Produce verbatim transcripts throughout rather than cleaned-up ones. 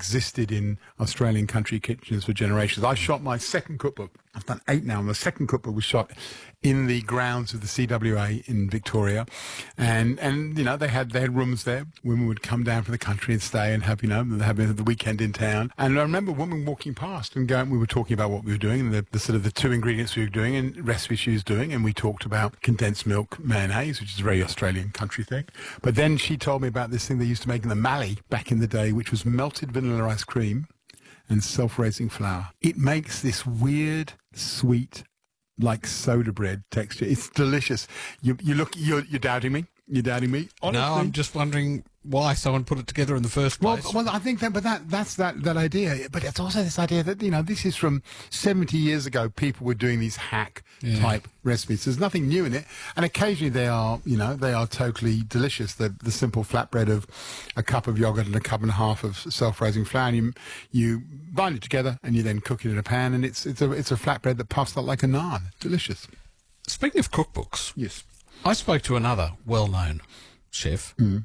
existed in Australian country kitchens for generations. I shot my second cookbook. I've done eight now. My second cookbook was shot in the grounds of the C W A in Victoria, and and you know they had they had rooms there. Women would come down from the country and stay and have you know have the weekend in town. And I remember women walking past and going. We were talking about what we were doing and the, the sort of the two ingredients we were doing and recipes she was doing, and we talked about condensed milk mayonnaise, which is a very Australian country thing. But then she told me about this thing they used to make in the Mallee back in the day, which was melted vanilla ice cream and self-raising flour. It makes this weird, sweet, like soda bread texture. It's delicious. You, you look, you're, you're doubting me. You're doubting me. Honestly, no, I'm just wondering why someone put it together in the first place. Well, well, I think that, but that that's that that idea. But it's also this idea that you know this is from seventy years ago. People were doing these hack yeah. type recipes. There's nothing new in it, and occasionally they are, you know, they are totally delicious. The the simple flatbread of a cup of yogurt and a cup and a half of self-raising flour, and you you bind it together and you then cook it in a pan, and it's it's a it's a flatbread that puffs out like a naan. Delicious. Speaking of cookbooks, yes. I spoke to another well-known chef, mm.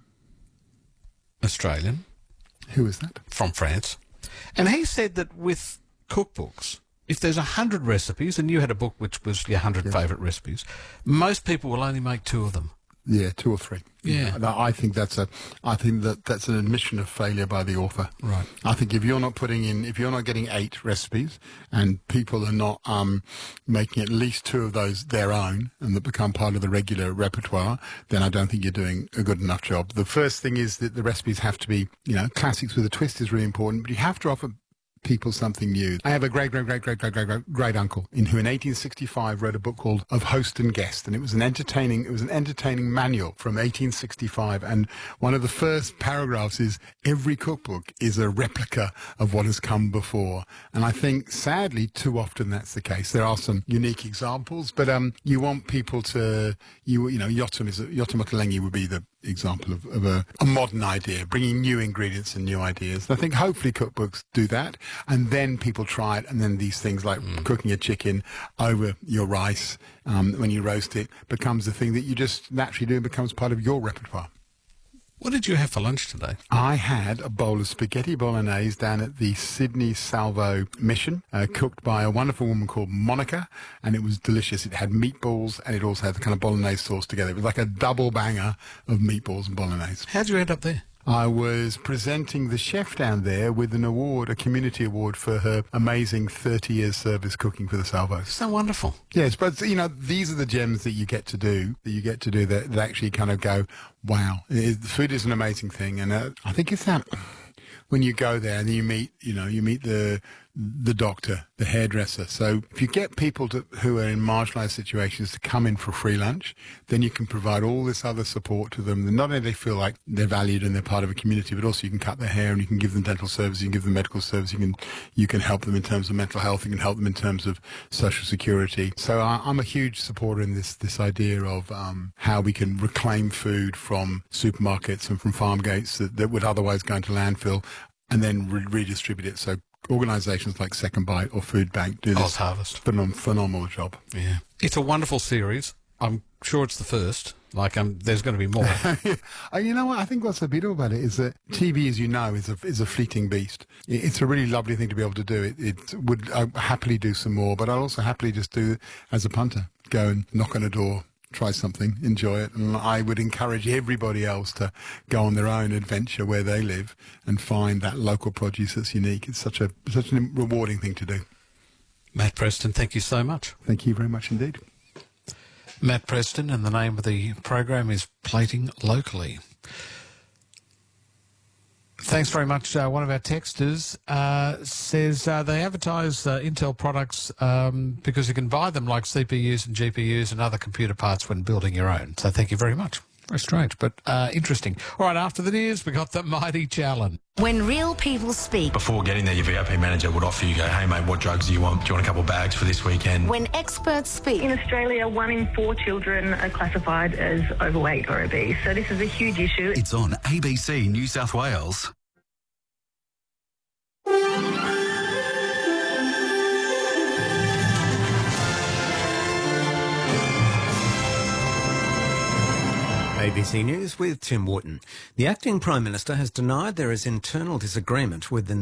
Australian. Who is that? From France. And he said that with cookbooks, if there's a hundred recipes, and you had a book which was your hundred yeah. favourite recipes, most people will only make two of them. Yeah, two or three. Yeah, yeah. I think that's a. I think that that's an admission of failure by the author. Right. I think if you're not putting in, if you're not getting eight recipes, and people are not um, making at least two of those their own, and that become part of the regular repertoire, then I don't think you're doing a good enough job. The first thing is that the recipes have to be, you know, classics with a twist is really important, but you have to offer people something new. I have a great, great, great, great, great, great, great, great uncle in who in eighteen sixty-five wrote a book called Of Host and Guest, and it was an entertaining, it was an entertaining manual from eighteen sixty-five, and one of the first paragraphs is every cookbook is a replica of what has come before, and I think sadly too often that's the case. There are some unique examples, but um, you want people to, you you know, Yotam is a, Yotam Ottolenghi would be the example of, of a, a modern idea, bringing new ingredients and new ideas. And I think hopefully cookbooks do that, and then people try it, and then these things like mm. cooking a chicken over your rice um, when you roast it becomes a thing that you just naturally do and becomes part of your repertoire. What did you have for lunch today? I had a bowl of spaghetti bolognese down at the Sydney Salvo Mission, uh, cooked by a wonderful woman called Monica, and it was delicious. It had meatballs, and it also had the kind of bolognese sauce together. It was like a double banger of meatballs and bolognese. How'd you end up there? I was presenting the chef down there with an award, a community award for her amazing thirty years service cooking for the Salvos. So wonderful. Yes, but, you know, these are the gems that you get to do, that you get to do that, that actually kind of go, wow. It, the food is an amazing thing. And uh, I think it's that when you go there and you meet, you know, you meet the the doctor, the hairdresser. So if you get people to, who are in marginalised situations to come in for free lunch, then you can provide all this other support to them. And not only do they feel like they're valued and they're part of a community, but also you can cut their hair and you can give them dental service, you can give them medical service, you can you can help them in terms of mental health, you can help them in terms of social security. So I, I'm a huge supporter in this this idea of um, how we can reclaim food from supermarkets and from farm gates that, that would otherwise go into landfill, and then re- redistribute it. So organisations like Second Bite or Food Bank do this Harvest. Phenom- phenomenal job. Yeah, it's a wonderful series. I'm sure it's the first. Like, um, there's going to be more. yeah. You know what? I think what's so beautiful about it is that T V, as you know, is a is a fleeting beast. It's a really lovely thing to be able to do. It, it would I happily do some more, but I'll also happily just do it as a punter. Go and knock on a door, try something, enjoy it. And I would encourage everybody else to go on their own adventure where they live and find that local produce that's unique. It's such a such a rewarding thing to do. Matt Preston, thank you so much. Thank you very much indeed. Matt Preston, and the name of the program is Plating Locally. Thanks very much. Uh, one of our texters uh, says uh, they advertise uh, Intel products um, because you can buy them like C P Us and G P Us and other computer parts when building your own. So thank you very much. Very strange, but uh, interesting. All right, after the news, we got the mighty challenge. When real people speak. Before getting there, your V I P manager would offer you, go, hey, mate, what drugs do you want? Do you want a couple of bags for this weekend? When experts speak. In Australia, one in four children are classified as overweight or obese. So this is a huge issue. It's on A B C New South Wales. A B C News with Tim Wharton. The acting Prime Minister has denied there is internal disagreement with the